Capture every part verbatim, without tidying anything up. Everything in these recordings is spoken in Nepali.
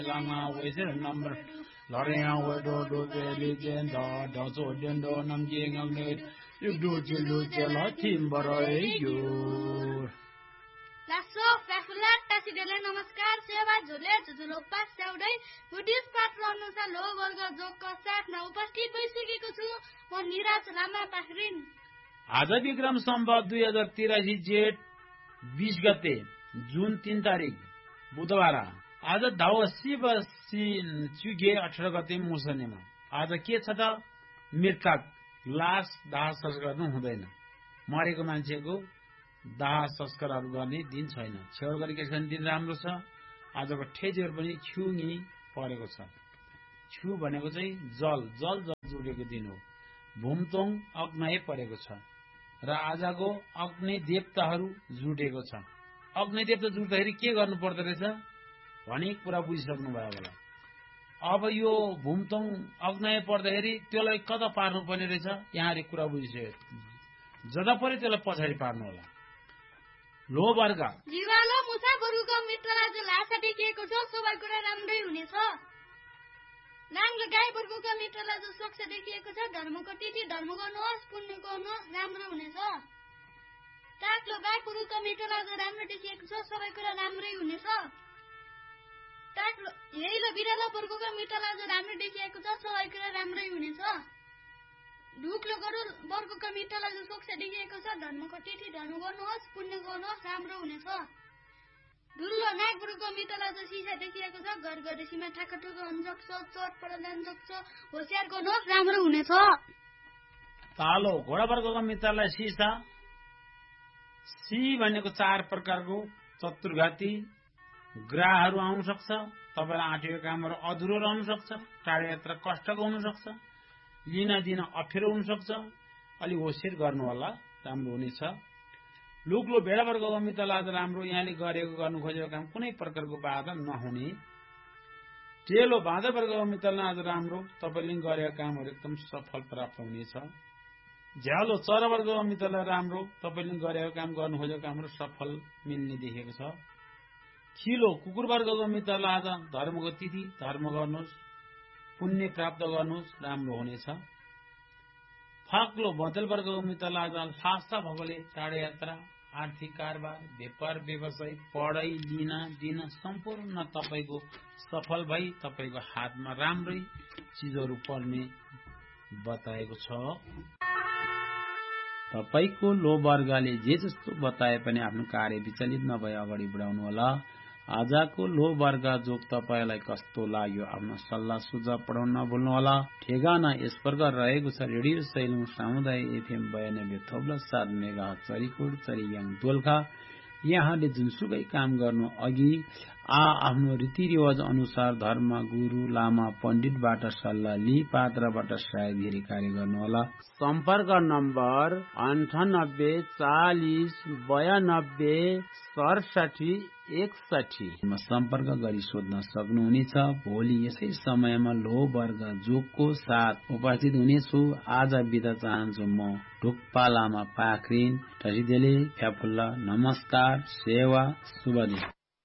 Langa we se number Loria we do do be legend da so den do nam jing ang ne you do ju lu je la tim barai you Lasso Fafula Tasidele Namaskar Seva Jule Julo Pas Saudai Buddhist पात्र अनुसार लो वर्ग जोगको साथमा उपस्थित भइसकेको छु म निराज लामा पाखरिन आज विक्रम सम्वत दुई हजार तिरासी जेठ बीस गते जुन तीन तारिक बुधबार आज धावसी बसी चुगे अठार गते मुसनेमा आज के छ त मृतक लास दाह संस्कार गर्नु हुँदैन मरेको मान्छेको दाह संस्कारहरू गर्ने दिन छैन छेउ गरेको दिन राम्रो छ आजको ठेजेर पनि छुङी परेको छ छु भनेको चाहिँ जल जल जल जुडेको दिन हो भूमतोङ अग्नाय परेको छ र आजको अग्नि देवताहरू जुटेको छ अग्नि देवता जुट्दाखेरि के गर्नु पर्दो रहेछ भनी कुरा बुझिसक्नु भयो होला अब यो भूमतोङ अग्नाय पर्दाखेरि त्यसलाई कता पार्नु पर्ने रहेछ यहाँले कुरा बुझिसक्यो जता परे त्यसलाई पछाडि पार्नु होला लो वर्ग जीवालो मुसा बरुको मित्रलाई जो लासा देखिएको छ सबै कुरा राम्रै हुनेछ नाम लगाई बरुको मित्रलाई जो सोक्ष देखिएको छ धर्मको तिथि धर्म गर्नुहोस् पुण्य गर्नुहोस् राम्रो हुनेछ ताकलो गाई बरुको मित्रलाई जो राम्रो देखिएको छ सबै कुरा राम्रै हुनेछ ताकलो यहीलो बिरालो बरुको मित्रलाई जो राम्रो देखिएको छ सबै कुरा राम्रै हुनेछ ढुक्लो गरुल वर्गको मित्रलाई जो सोक्ष देखिएको छ धर्मको तिथि धर्म गर्नुहोस् पुण्य गर्नुहोस् राम्रो हुनेछ ढुल्लो नाग गुरुको मित्रलाई जो सिसा देखिएको छ घर गदेसीमा ठाकठुको हुन सक्छ चोट परेर जान सक्छ होसियार गर्नुहोस् राम्रो हुनेछ तालो घोडा वर्गको मित्रलाई सिसा सी भनेको चार प्रकारको चतुर्घाती ग्रहहरू आउन सक्छ तपाईलाई आँटेको कामहरू अधुरो रहन सक्छ टाढा यात्रा कष्टको हुन सक्छ लिन दिन अप्ठ्यारो हुन सक्छ अलि होसियार गर्नु होला राम्रो हुनेछ लुक्लो भेडा वर्गको मित्रलाई आज राम्रो यहाँले गरेको गर्नु खोजेको काम कुनै प्रकारको बाधा नहुने टेलो बाँझा वर्गको मित्रलाई आज राम्रो तपाईले गरेका कामहरू एकदम सफल प्राप्त हुनेछ झ्यालो चरा वर्गको मित्रलाई राम्रो तपाईले गरेको काम गर्नु खोजेको कामहरू सफल मिल्ने देखेको छ खिलो कुकुर वर्गको मित्रलाई आज धर्मको तिथि धर्म गर्नुहोस् पुण्य प्राप्त गर्नुहोस् राम्रो हुनेछ फाक्लो बदल वर्गको मित्रलाई आज लासा भएकोले टाढा यात्रा आर्थिक कारोबार व्यापार व्यवसाय पढाइ लिन दिन सम्पूर्ण तपाईको सफल भई तपाईको हातमा राम्रै चीजहरू पर्ने बताएको छ तपाईको लो वर्गले जे जस्तो बताए पनि आफ्नो कार्य विचलित नभई अगाडि बढाउनु होला आजको लो वर्ग जोग तपाईलाई कस्तो लाग्यो आफ्नो सल्लाह सुझाव पठाउन नभुल्नु होला ठेगाना यस प्रकार रहेको छ रेडियो सैलुङ सामुदायिक एफएम बयानब्बे थोप्लो सात मेगा चरीकोट चरीयाङ दोलखा यहाँले जुनसुकै काम गर्नु अघि आ आफ्नो रीतिरिवाज अनुसार धर्म गुरु लामा पण्डितबाट सल्लाह लि पात्रबाट सहायता कार्य गर्नुहोला सम्पर्क नम्बर अन्ठानब्बे चालिस बयानब्बे सडसठी एकसठी मा सम्पर्क गरी सोध्न सक्नुहुनेछ भोलि यसै समयमा लो वर्ग जोगको साथ उपस्थित हुनेछु आज बिदा चाहन्छु म ढुक्पा लामा पाखरिन टसिदेले फ्याफुल्ला नमस्कार सेवा शुभ दिन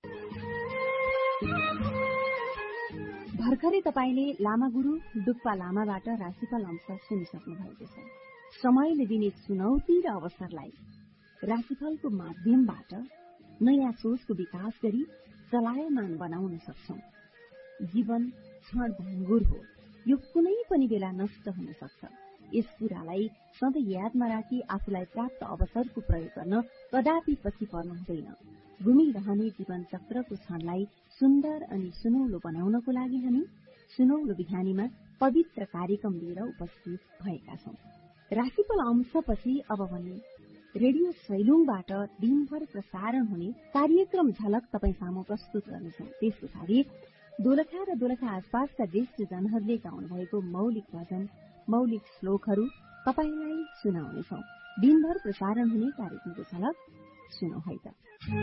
भर्खरै तपाईले लामा गुरु डुक्पा लामाबाट राशिफल अंश सुनिसक्नु भएको छ समयले दिने चुनौती र अवसरलाई राशिफलको माध्यमबाट नयाँ सोचको विकास गरी चलायमान बनाउन सक्छौं जीवन क्षणभङ्गुर हो यो कुनै पनि बेला नष्ट हुन सक्छ यस कुरालाई सधैँ यादमा राखी आफूलाई प्राप्त अवसरको प्रयोग गर्न कदापि पछि पर्नु हुँदैन घुमिरहने जीवन चक्रको क्षणलाई सुन्दर अनि सुनौलो बनाउनको लागि हामी सुनौलो बिहानीमा पवित्र कार्यक्रम लिएर उपस्थित भएका छौं राशिफल अंशपछि अब भने रेडियो सैलुङबाट दिनभर प्रसारण हुने कार्यक्रम झलक तपाई सामु प्रस्तुत गर्नेछौं त्यस पछाडि दोलखा र दोलखा आसपासका देशजनहरूले गाउनु भएको मौलिक भजन मौलिक श्लोकहरू तपाईलाई सुनाउनेछौं दिनभर प्रसारण हुने कार्यक्रमको झलक सुनौ है त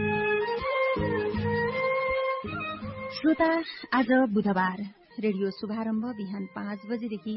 श्रोता आज बुधबार रेडियो शुभारम्भ बिहान पाँच बजेदेखि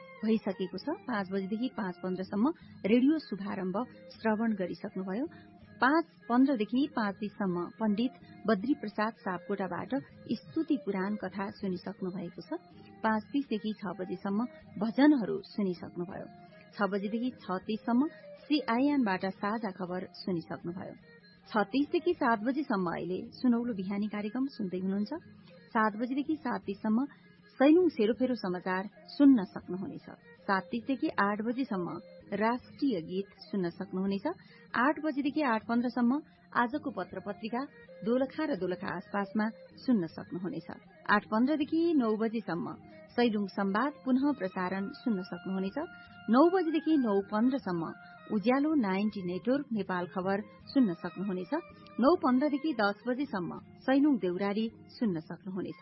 भइसकेको छ पाँच बजेदेखि पाँच पन्ध्रसम्म रेडियो शुभारम्भ श्रवण गरिसक्नुभयो पाँच पन्ध्रदेखि पाँच तीससम्म पण्डित बद्री प्रसाद सापकोटाबाट स्तुति पुराण कथा सुनिसक्नु भएको छ। पाँच तीसदेखि छ बजेसम्म भजनहरू सुनिसक्नुभयो। छ बजेदेखि छ तीससम्म सीआईएनबाट साझा खबर सुनिसक्नुभयो। छ तीसदेखि सात बजेसम्म अहिले सुनौलो बिहानी कार्यक्रम सुन्दै हुनुहुन्छ। सात बजेदेखि सात तीससम्म सैलुङ सेरोफेरो समाचार सुन्न सक्नुहुनेछ। सात तीसदेखि आठ बजेसम्म राष्ट्रिय गीत सुन्न सक्नुहुनेछ। आठ बजेदेखि आठ पन्ध्रसम्म आजको पत्र पत्रिका दोलखा र दोलखा आसपासमा सुन्न सक्नुहुनेछ। आठ पन्ध्रदेखि नौ बजेसम्म सैलुङ संवाद पुनः प्रसारण सुन्न सक्नुहुनेछ। नौ बजेदेखि नौ पन्ध्रसम्म उज्यालो नाइन्टी नेटवर्क नेपाल खबर सुन्न सक्नुहुनेछ। नौ पन्ध्रदेखि दस बजेसम्म सैलुङ देउराली सुन्न सक्नुहुनेछ।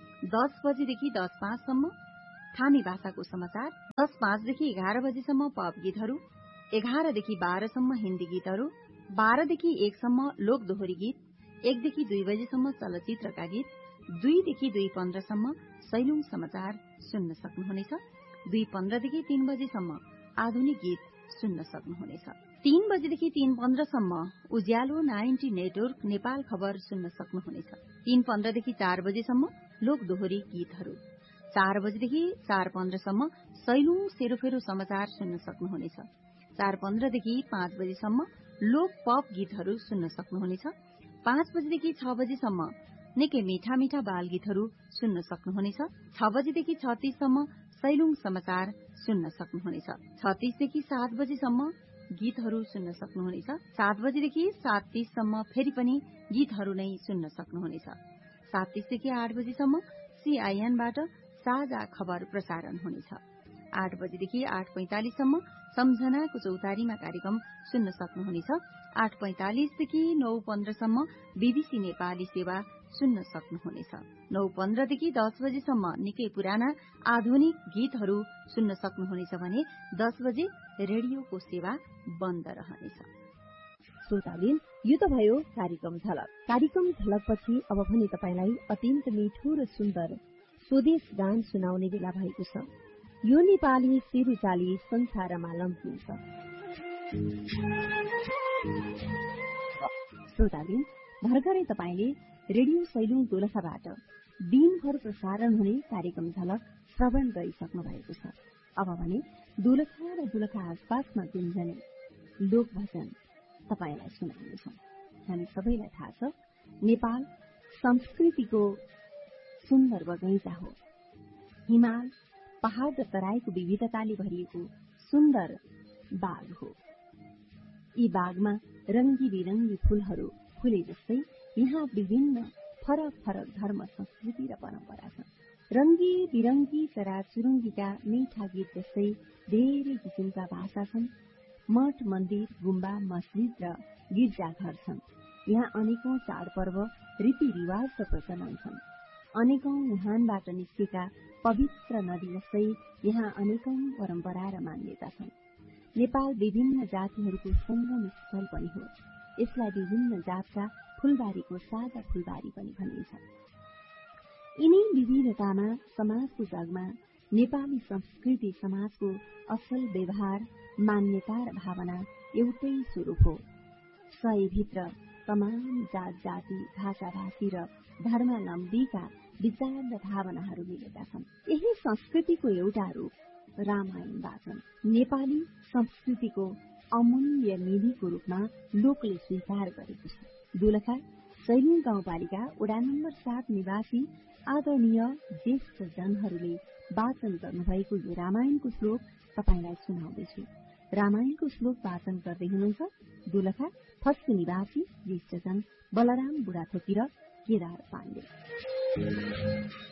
दस बजेदेखि दस पाँचसम्म थामी भाषाको समाचार। दस पाँचदेखि एघार बजेसम्म पप गीतहरू। एघारदेखि बाह्रसम्म हिन्दी गीतहरू। बाह्रदेखि एकसम्म लोक दोहोरी गीत। एकदेखि दुई बजेसम्म चलचित्रका गीत। दुईदेखि दुई पन्ध्रसम्म सैलुङ समाचार सुन्न सक्नुहुनेछ। दुई पन्ध्रदेखि तीन बजेसम्म आधुनिक गीत सुन्न सक्नुहुनेछ। तीन बजेदेखि तीन पन्ध्रसम्म उज्यालो नाइन्टी नेटवर्क नेपाल खबर सुन्न सक्नुहुनेछ। तीन पन्ध्रदेखि चार बजेसम्म लोक दोहोरी गीतहरू। चार बजेदेखि चार पन्ध्रसम्म सैलुङ सेरोफेरो समाचार सुन्न सक्नुहुनेछ। चार पन्ध्रदेखि पाँच बजेसम्म लोक पप गीतहरू सुन्न सक्नुहुनेछ। पाँच बजेदेखि छ बजेसम्म निकै मीठा मीठा बाल गीतहरू सुन्न सक्नुहुनेछ। छ बजेदेखि छ तीससम्म सैलुङ समाचार सुन्न सक्नुहुनेछ। छ तीसदेखि सात बजेसम्म गीतहरू सुन्न सक्नुहुनेछ। सात बजेदेखि सात तीससम्म फेरि पनि गीतहरू नै सुन्न सक्नुहुनेछ। सात तीसदेखि आठ बजेसम्म सीआईएनबाट साझा खबर प्रसारण हुनेछ। आठ बजेदेखि आठ पैंतालिससम्म सम्झनाको चौतारीमा कार्यक्रम सुन्न सक्नुहुनेछ। आठ पैंतालिसदेखि नौ पन्ध्रसम्म बीबीसी नेपाली सेवा सुन्न सक्नुहुनेछ। नौ पन्ध्रदेखि दस बजेसम्म निकै पुराना आधुनिक गीतहरू सुन्न सक्नुहुनेछ भने दस बजे रेडियोको सेवा बन्द रहनेछ। श्रोताबिन, यो त भयो कार्यक्रम झलक। कार्यक्रम झलकपछि अब भने तपाईलाई अत्यन्त मिठो र सुन्दर स्वदेश गान सुनाउने बेला भएको छ। यो नेपाली सिरुचाली संसारमा लम्किन्छ। श्रोताबिन, भर्खरै तपाईले रेडियो सैलुङ दोलखाबाट दिनभर प्रसारण हुने कार्यक्रम झलक श्रवण गरिसक्नु भएको छ। अब भने दोलखा र दोलखा आसपासमा गुन्जने लोक भजन तपाईलाई सुनाउनेछौँ। हामी सबैलाई थाहा छ, नेपाल संस्कृतिको सुन्दर बगैँचा हो। हिमाल, पहाड़ र तराईको विविधताले भरिएको सुन्दर बाग हो। यी बागमा रंगी बिरंगी फूलहरू फुले जस्तै यहाँ विभिन्न फरक फरक धर्म, संस्कृति र परम्परा छन्। रंगी बिरंगी चराचुरुङ्गीका मीठा गीत जस्तै धेरै किसिमका भाषा छन्। मठ, मन्दिर, गुम्बा, मस्जिद र गिर्जाघर छन्। यहाँ अनेकौं चाडपर्व, रीतिरिवाज र प्रचलन छन्। अनेकौं मुहानबाट निस्केका पवित्र नदी जस्तै यहाँ अनेकौं परम्परा र मान्यता छन्। नेपाल विभिन्न जातिहरूको संगम स्थल पनि हो। यसलाई विभिन्न जातका फूलबारीको साझा फूलबारी पनि भनिन्छ। यिनै विविधतामा समाजको जगमा नेपाली संस्कृति, समाजको असल व्यवहार, मान्यता र भावना एउटै स्वरूप हो। सयभित्र तमाम जात जाति, भाषा भाषी र धर्मावलम्बीका विचार र भावनाहरू मिलेका छन्। यही संस्कृतिको एउटा रूप रामायण वाचन नेपाली संस्कृतिको अमूल्य निधिको रूपमा लोकले स्वीकार गरेको छ। दोलखा सैलुङ गाउँपालिका वडा नम्बर सात निवासी आदरणीय ज्येष्ठ जनहरूले वाचन गर्नुभएको यो रामायणको श्लोक तपाईलाई सुनाउँदैछु। रामायणको श्लोक वाचन गर्दै हुनुहुन्छ दोलखा फस्कु निवासी ज्येष्ठ जन बलराम बुढाथोकी र केदार पाण्डे।